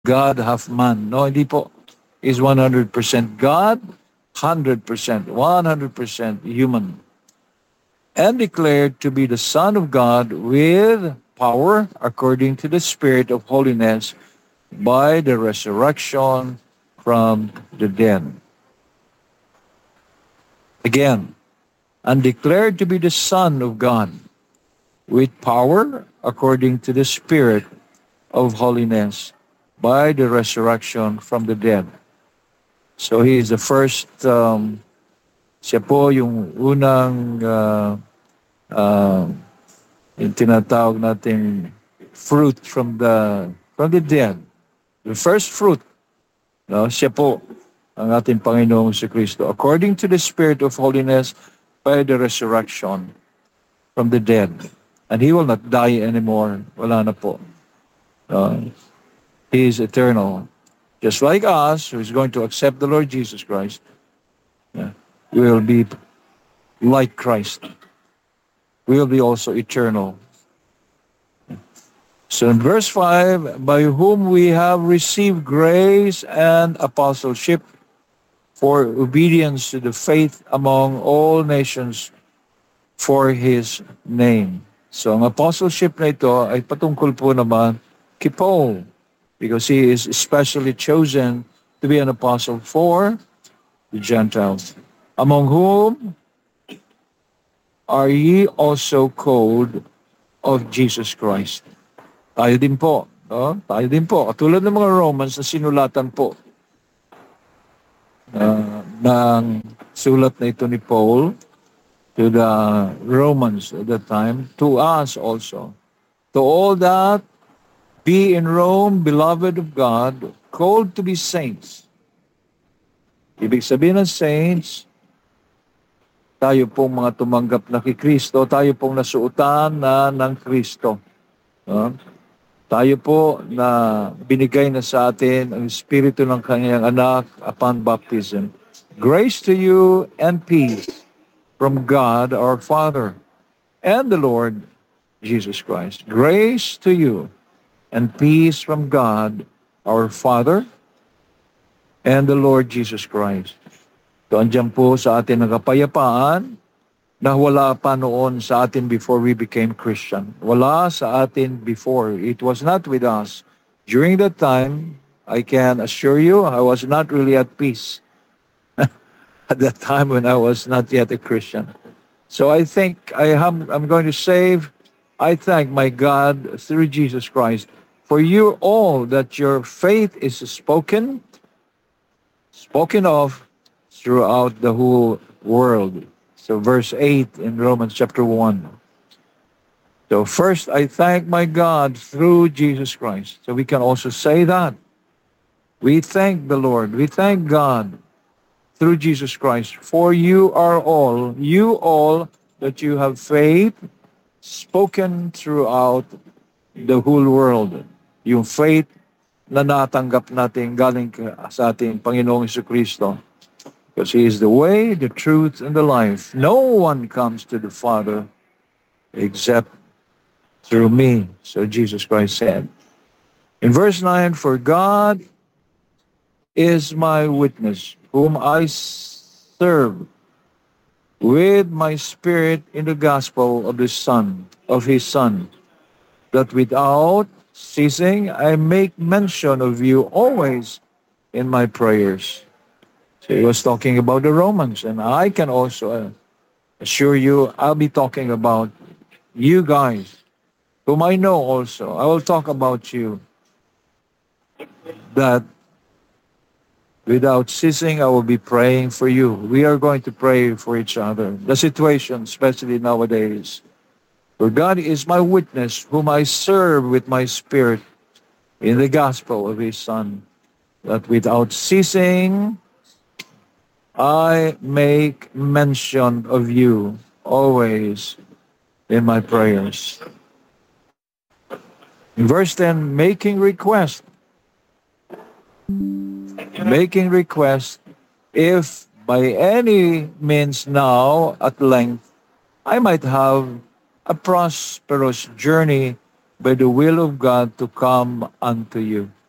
God half man. No, hindi po. Is 100% God, 100%, 100% human. And declared to be the Son of God with power according to the Spirit of holiness by the resurrection from the dead. Again, and declared to be the Son of God with power according to the Spirit of holiness by the resurrection from the dead. So he is the first, siya po yung unang, yung tinatawag nating fruit from the dead. The first fruit, no, siya po ang ating Panginoong si Kristo. According to the Spirit of holiness by the resurrection from the dead. And he will not die anymore. Wala na po. He is eternal. Just like us, who is going to accept the Lord Jesus Christ, we will be like Christ. We will be also eternal. So in verse 5, by whom we have received grace and apostleship for obedience to the faith among all nations for His name. So ang apostleship na ito ay patungkol po naman kay Paul, because he is especially chosen to be an apostle for the Gentiles, among whom are ye also called of Jesus Christ. Tayo din po. No? Tayo din po. Katulad ng mga Romans na sinulatan po ng sulat na ito ni Paul to the Romans at that time, to us also. To all that be in Rome, beloved of God, called to be saints. Ibig sabihin ng saints, tayo pong mga tumanggap na kay Kristo, tayo pong nasuutan na ng Kristo. Tayo po na binigay na sa atin ang Espiritu ng Kanyang Anak upon baptism. Grace to you and peace from God our Father and the Lord Jesus Christ. Grace to you and peace from God our Father and the Lord Jesus Christ. So andyan po sa atin ang kapayapaan na wala pa noon sa atin before we became Christian. Wala sa atin before. It was not with us. During that time, I can assure you, I was not really at peace at that time when I was not yet a Christian. So I think I'm going to save. I thank my God through Jesus Christ for you all that your faith is spoken of throughout the whole world. So verse 8 in Romans chapter 1. So first, I thank my God through Jesus Christ. So we can also say that. We thank the Lord. We thank God through Jesus Christ. For you all, that you have faith spoken throughout the whole world. Yung faith na natanggap natin galing sa ating Panginoong Jesucristo. Because He is the way, the truth, and the life. No one comes to the Father except through me. So Jesus Christ said. In verse 9, for God is my witness, whom I serve with my spirit in the gospel of His Son, that without ceasing I make mention of you always in my prayers. So he was talking about the Romans, and I can also assure you I'll be talking about you guys, whom I know also. I will talk about you, that without ceasing I will be praying for you. We are going to pray for each other. The situation, especially nowadays. For God is my witness, whom I serve with my spirit in the gospel of His Son, that without ceasing I make mention of you always in my prayers. In verse 10, making request, if by any means now at length I might have a prosperous journey by the will of God to come unto you.